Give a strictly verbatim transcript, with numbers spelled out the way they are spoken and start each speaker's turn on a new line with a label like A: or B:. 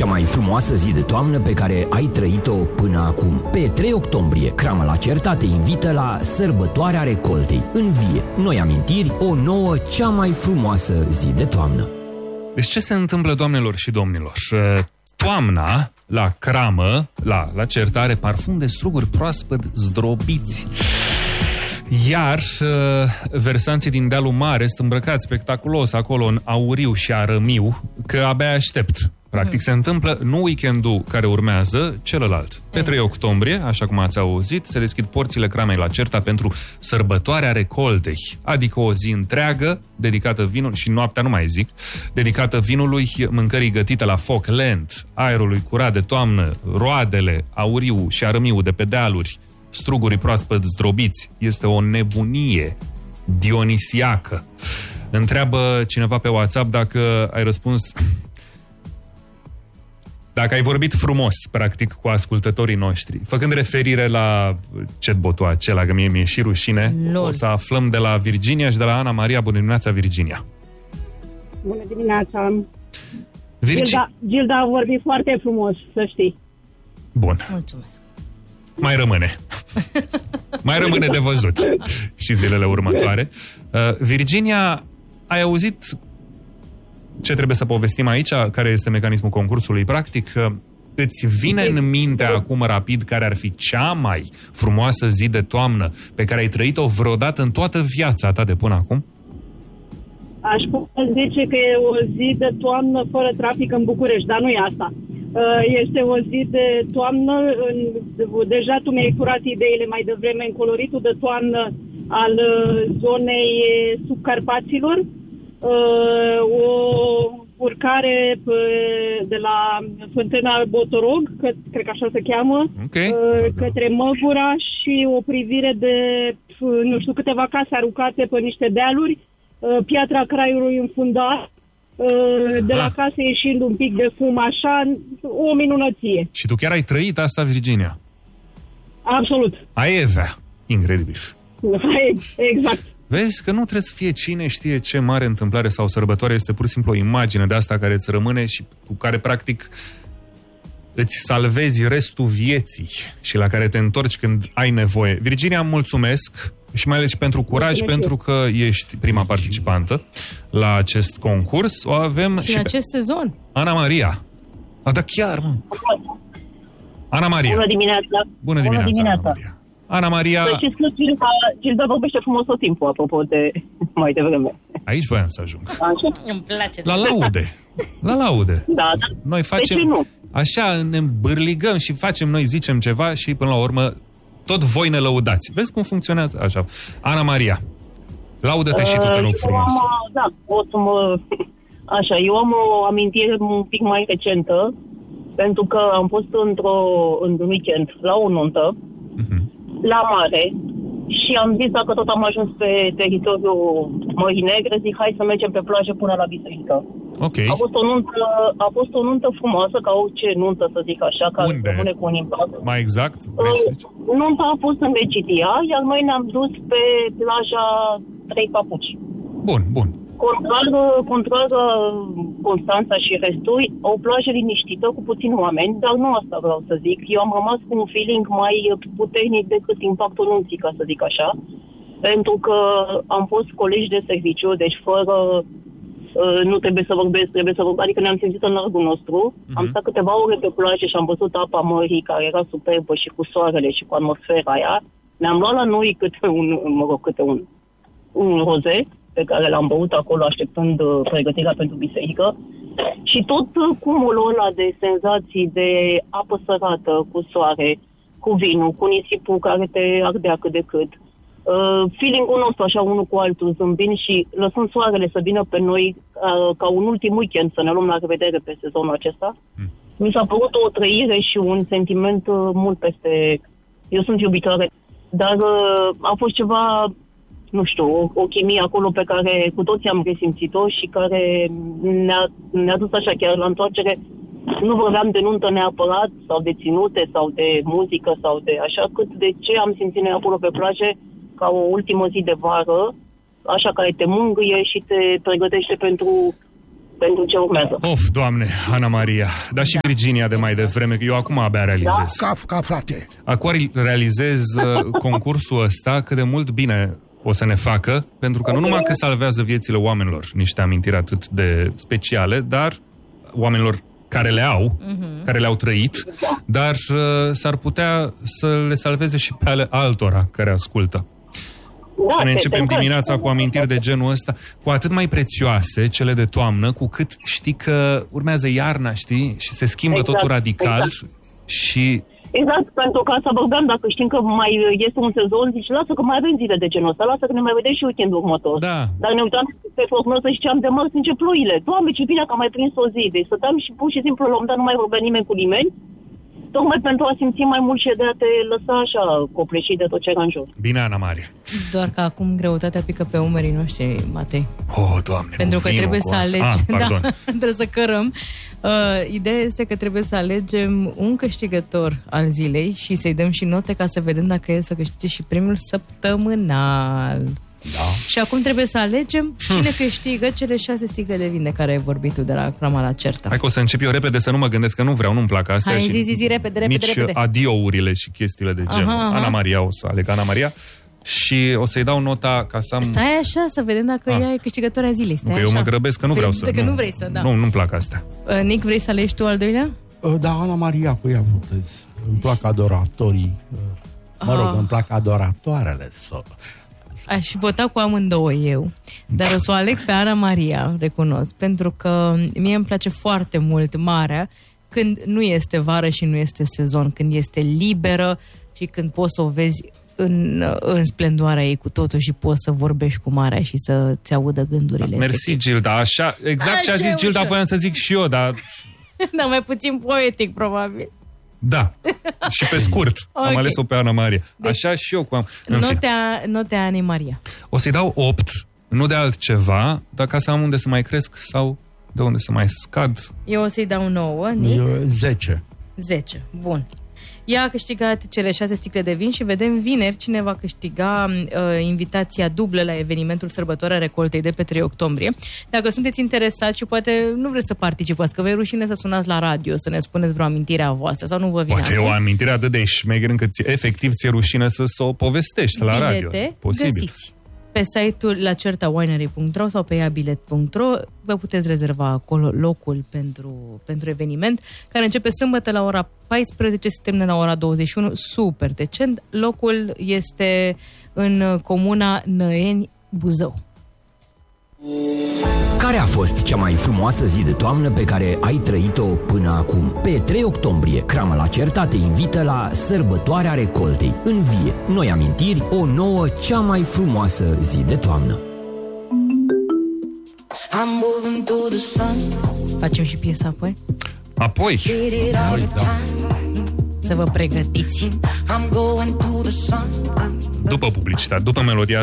A: cea mai frumoasă zi de toamnă pe care ai trăit-o până acum. Pe trei octombrie, Crama la Certa te invită la Sărbătoarea Recoltei. Învie noi amintiri, o nouă, cea mai frumoasă zi de toamnă.
B: Deci ce se întâmplă, doamnelor și domnilor? Toamna, la Cramă, la, la Certa, are parfum de struguri proaspăt zdrobiți. Iar uh, versanții din Dealul Mare sunt îmbrăcați spectaculos acolo în auriu și arămiu, că abia aștept. Practic se întâmplă nu weekendul care urmează, celălalt. Pe trei octombrie, așa cum ați auzit, se deschid porțile Cramei la Certa pentru Sărbătoarea Recoltei, adică o zi întreagă dedicată vinului, și noaptea nu mai zic, dedicată vinului, mâncării gătite la foc lent, aerului curat de toamnă, roadele, auriu și arămiu de pe dealuri, strugurii proaspăt zdrobiți. Este o nebunie dionisiacă. Întreabă cineva pe WhatsApp dacă ai răspuns... Dacă ai vorbit frumos, practic, cu ascultătorii noștri, făcând referire la chatbotul acela, că mie mi-e și rușine, Lol. O să aflăm de la Virginia și de la Ana Maria. Bună dimineața, Virginia!
C: Bună dimineața!
B: Virgi...
C: Gilda, Gilda a vorbit foarte frumos, să știi.
B: Bun.
D: Mulțumesc.
B: Mai rămâne. Mai rămâne de văzut și zilele următoare. Uh, Virginia, ai auzit ce trebuie să povestim aici? Care este mecanismul concursului? Practic, îți vine în minte acum rapid care ar fi cea mai frumoasă zi de toamnă pe care ai trăit-o vreodată în toată viața ta de până acum?
C: Aș putea zice că e o zi de toamnă fără trafic în București, dar nu e asta. Este o zi de toamnă, deja tu mi-ai furat ideile mai devreme, în coloritul de toamnă al zonei subcarpaților. O urcare de la Fântâna Botorog, că, cred că așa se cheamă,
B: okay.
C: Către Măgura și o privire de, nu știu, câteva case aruncate pe niște dealuri, Piatra Craiului înfundat, de la case ieșind un pic de fum, așa, o minunăție.
B: Și tu chiar ai trăit asta, Virginia?
C: Absolut.
B: Aia e vea. Incredibil.
C: Exact.
B: Vezi că nu trebuie să fie cine știe ce mare întâmplare sau sărbătoare, este pur și simplu o imagine de asta care îți rămâne și cu care, practic, îți salvezi restul vieții și la care te întorci când ai nevoie. Virginia, mulțumesc și mai ales și pentru curaj, mulțumesc, pentru că ești prima participantă la acest concurs. O avem
D: și,
B: și
D: în acest sezon.
B: Ana Maria. A, da chiar, mă. Ana Maria.
C: Bună dimineața.
B: Bună dimineața, Bună dimineața. Ana Maria. Ana Maria...
C: Să știți că Gilda, Gilda vorbește frumos tot timpul, apropo de mai devreme.
B: Aici voiam să ajung.
C: Așa.
D: Îmi place.
B: La laude. La laude.
C: Da, da.
B: Noi facem...
C: Nu?
B: Așa ne îmbârligăm și facem, noi zicem ceva și până la urmă tot voi ne lăudați. Vezi cum funcționează așa. Ana Maria, laudă-te uh, și tu, te rog frumos.
C: Am, da, o să mă... Așa, eu am o amintire un pic mai recentă, pentru că am fost într-o, într-un weekend la o nuntă, uh-huh. la mare, și am zis, dacă tot am ajuns pe teritoriul Mării Negre, zic, hai să mergem pe plajă până la biserică.
B: Okay.
C: A fost o nuntă, a fost o nuntă frumoasă, ca orice nuntă, să zic așa, care
B: Unde?
C: rămâne cu un impact.
B: Mai exact? Uh,
C: nunta a fost în Vecitia, iar noi ne-am dus pe plaja Trei Papuci.
B: Bun, bun.
C: Contrar, contrar Constanța și restul, o plajă liniștită, cu puțini oameni, dar nu asta vreau să zic. Eu am rămas cu un feeling mai puternic decât impactul nunții, ca să zic așa, pentru că am fost colegi de serviciu, deci fără, nu trebuie să vorbesc, trebuie să vorbesc, adică ne-am simțit în largul nostru. Uh-huh. Am stat câteva ore pe plajă și am văzut apa mării, care era superbă, și cu soarele și cu atmosfera aia. Ne-am luat la noi câte un, mă rog, câte un, un roze, pe care l-am băut acolo așteptând uh, pregătirea pentru biserică, și tot uh, cumulul ăla de senzații de apă sărată, cu soare, cu vinul, cu nisipul care te ardea cât de cât. Uh, feeling-ul nostru așa unul cu altul, zâmbind și lăsând soarele să vină pe noi uh, ca un ultim weekend să ne luăm la revedere pe sezonul acesta. Mm. Mi s-a părut o trăire și un sentiment uh, mult peste... Eu sunt iubitoare, dar uh, a fost ceva... nu știu, o, o chimie acolo pe care cu toții am resimțit-o și care ne-a, ne-a dus așa chiar la întoarcere. Nu vorbeam de nuntă neapărat, sau de ținute, sau de muzică, sau de așa, cât de ce am simțit noi acolo pe plajă ca o ultimă zi de vară, așa, care te mângâie și te pregătește pentru, pentru ce urmează.
B: Of, Doamne, Ana Maria, dar și da. Virginia de mai devreme, că eu acum abia realizez.
D: Da, ca, ca frate.
B: Acum realizez uh, concursul ăsta, cât de mult bine o să ne facă, pentru că nu numai că salvează viețile oamenilor, niște amintiri atât de speciale, dar oamenilor care le au, uh-huh. care le-au trăit, dar uh, s-ar putea să le salveze și pe ale altora care ascultă. Da, să ne începem dimineața cu amintiri de genul ăsta, cu atât mai prețioase, cele de toamnă, cu cât știi că urmează iarna, știi? Și se schimbă exact, totul radical exact. și...
C: Exact, pentru că să băgăm, dacă știm că mai este un sezon, zici, lasă că mai avem zile de genul ăsta, lasă că ne mai vedem și weekendul următor.
B: Da.
C: Dar ne uitam pe prognoză și ziceam, de mă, încep ploile. Doamne, ce bine că am mai prins o zi. Deci stăteam și pur și simplu la un moment dat nu mai vorbea nimeni cu nimeni, tocmai pentru a simți mai mult și de a te lăsa așa copleșit de tot ce era în jur.
B: Bine, Ana Maria. Doar
E: că acum greutatea pică pe umerii noștri, Matei.
B: Oh, Doamne,
E: pentru că trebuie să alegi.
B: Ah, pardon.
E: Da, trebuie să cărăm. Uh, ideea este că trebuie să alegem un câștigător al zilei și să-i dăm și note ca să vedem dacă e să câștige și premiul săptămânal.
B: Da.
E: Și acum trebuie să alegem cine câștigă cele șase sticle de vin de care ai vorbit tu de la Crama la Certa.
B: Hai că o să încep eu repede să nu mă gândesc, că nu vreau, nu-mi plac astea.
E: Hai,
B: și
E: zi, zi, zi, repede, repede,
B: mici
E: repede.
B: adiourile și chestiile de genul.
E: Aha, aha.
B: Ana Maria, o să aleg Ana Maria și o să-i dau nota ca să am...
E: Stai așa, să vedem dacă ah. ea e câștigătoarea zilei. Stai
B: că
E: așa.
B: Eu mă grăbesc, că nu vreau să...
E: Că nu, nu vrei să, da.
B: Nu, nu-mi plac astea.
E: Uh, Nic, vrei să alegi tu al doilea?
D: Uh, da, Ana Maria, cu ea votez. Îmi plac adoratorii. Uh, mă rog, ah. îmi plac adoratoarele. So.
E: Aș vota cu amândouă eu, dar o să o aleg pe Ana Maria, recunosc, pentru că mie îmi place foarte mult marea când nu este vară și nu este sezon, când este liberă și când poți să o vezi în, în splendoarea ei cu totul și poți să vorbești cu marea și să-ți audă gândurile.
B: Mersi, Gilda, așa, exact ce a zis Gilda voiam să zic și eu, dar...
E: Dar mai puțin poetic, probabil.
B: Da, și pe scurt. Okay. Am ales-o pe Ana Maria. Deci, așa și eu cu am...
E: Notea, notea Anei Maria.
B: O să-i dau opt, nu de altceva, dar ca să am unde să mai cresc sau de unde să mai scad.
E: Eu o să-i dau nouă, Nic?
D: Eu zece.
E: zece, bun. Ea a câștigat cele șase sticle de vin și vedem vineri cine va câștiga uh, invitația dublă la evenimentul Sărbătoarea Recoltei de pe trei octombrie. Dacă sunteți interesați și poate nu vreți să participați, că vă e rușine să sunați la radio, să ne spuneți vreo amintire a voastră sau nu vă vine.
B: Poate e o amintire atât de șmecher încât ți, efectiv ți-e rușine să, să o povestești la radio.
E: Bilete
B: posibil.
E: Găsiți pe site-ul la certa winery punct ro sau pe iabilet punct ro. Vă puteți rezerva acolo locul pentru, pentru eveniment, care începe sâmbătă la ora paisprezece, se termină la ora douăzeci și unu, super decent. Locul este în comuna Năeni, Buzău.
A: Care a fost cea mai frumoasă zi de toamnă pe care ai trăit-o până acum? Pe trei octombrie, Crama la Certa te invită la Sărbătoarea Recoltei. Învie noi amintiri, o nouă, cea mai frumoasă zi de toamnă.
E: Facem și piesa apoi?
B: Apoi?
E: Să vă pregătiți.
B: După publicitate, după melodia